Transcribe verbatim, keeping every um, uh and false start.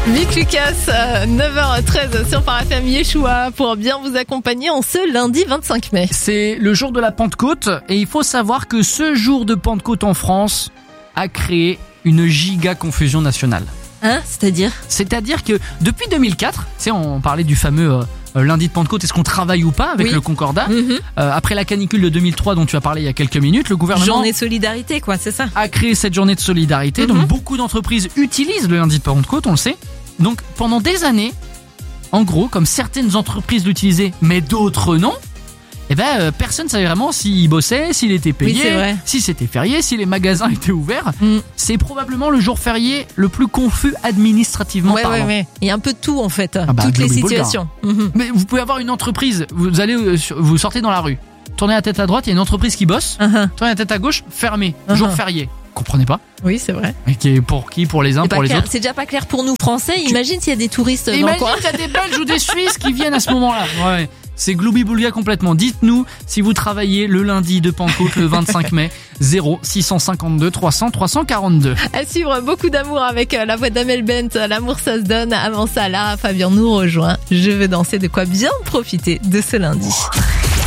Mick Lucas, neuf heures treize sur Phare F M Yeshua pour bien vous accompagner en ce lundi vingt-cinq mai. C'est le jour de la Pentecôte et il faut savoir que ce jour de Pentecôte en France a créé une giga confusion nationale. Hein, c'est-à-dire C'est-à-dire que depuis deux mille quatre, tu sais, on parlait du fameux euh, lundi de Pentecôte, est-ce qu'on travaille ou pas avec oui. le Concordat. mmh. euh, Après la canicule de deux mille trois dont tu as parlé il y a quelques minutes, le gouvernement Journée de solidarité, quoi, c'est ça. a créé cette journée de solidarité. mmh. Donc beaucoup d'entreprises utilisent le lundi de Pentecôte, on le sait. Donc pendant des années, en gros, comme certaines entreprises l'utilisaient, mais d'autres non, eh ben euh, personne ne savait vraiment s'il bossait, s'il était payé, oui, c'est vrai. si c'était férié, si les magasins étaient ouverts. Mm. C'est probablement le jour férié le plus confus administrativement ouais, parlant. Ouais, ouais. Il y a un peu de tout en fait, ah bah, toutes les Globy situations. Mm-hmm. Mais vous pouvez avoir une entreprise, vous allez, euh, vous sortez dans la rue, tournez la tête à droite, il y a une entreprise qui bosse, Uh-huh. tournez la tête à gauche, fermée, Uh-huh. jour férié. Comprenez pas? Oui, c'est vrai. Et qui est pour qui? Pour les uns, C'est pour pas les clair. autres. C'est déjà pas clair pour nous Français. Imagine s'il y a des touristes dans le Imagine coin. qu'il y a des Belges ou des Suisses qui viennent à ce moment-là. Ouais. C'est gloubi-boulga complètement. Dites-nous si vous travaillez le lundi de Pentecôte le vingt-cinq mai. zéro six cent cinquante-deux trois cents trois cent quarante-deux. À suivre, beaucoup d'amour avec la voix d'Amel Bent. L'amour ça se donne. Avant ça, Lara Fabian nous rejoint. Je veux danser, de quoi bien profiter de ce lundi.